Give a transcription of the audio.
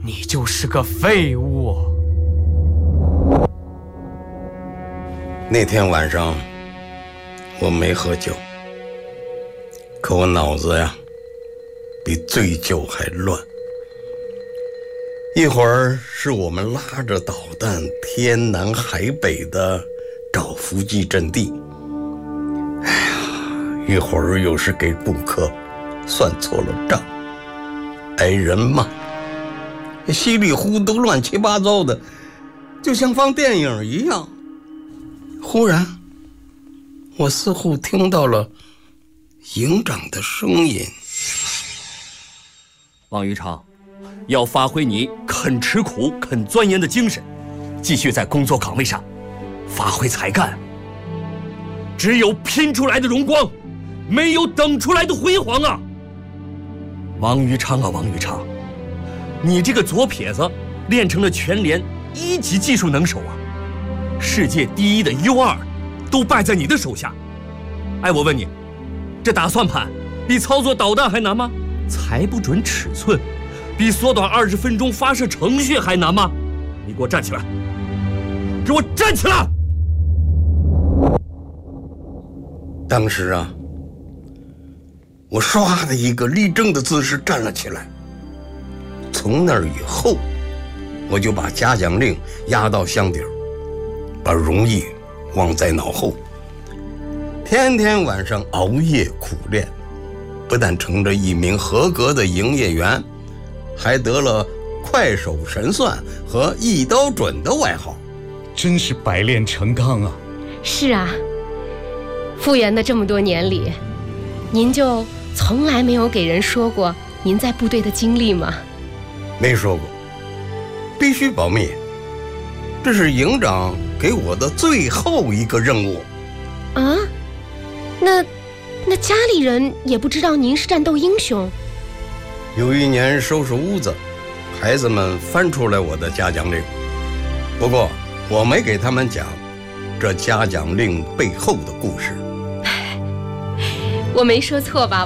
你就是个废物。 那天晚上我没喝酒，可我脑子呀比醉酒还乱。一会儿是我们拉着导弹天南海北的找伏击阵地，一会儿又是给顾客算错了账，挨人骂，稀里糊涂乱七八糟的，就像放电影一样。忽然我似乎听到了营长的声音： 王宇昌，要发挥你肯吃苦肯钻研的精神，继续在工作岗位上发挥才干。只有拼出来的荣光，没有等出来的辉煌啊！王宇昌啊，王宇昌，你这个左撇子练成了全连1级技术能手啊，世界第1的 U2都败在你的手下。哎，我问你，这打算盘比操作导弹还难吗？猜不准尺寸比缩短20分钟发射程序还难吗？你给我站起来，给我站起来！ 当时啊，我唰的一个立正的姿势站了起来。从那以后，我就把嘉奖令压到箱底儿，把荣誉忘在脑后，天天晚上熬夜苦练，不但成了一名合格的营业员，还得了快手神算和一刀准的外号。 真是百炼成钢啊！ 是啊，复员的这么多年里，您就从来没有给人说过您在部队的经历吗？ 没说过，必须保密，这是营长给我的最后一个任务。 啊？那家里人也不知道您是战斗英雄？ 有一年收拾屋子，孩子们翻出来我的嘉奖令，不过我没给他们讲这嘉奖令背后的故事。 我没说错吧？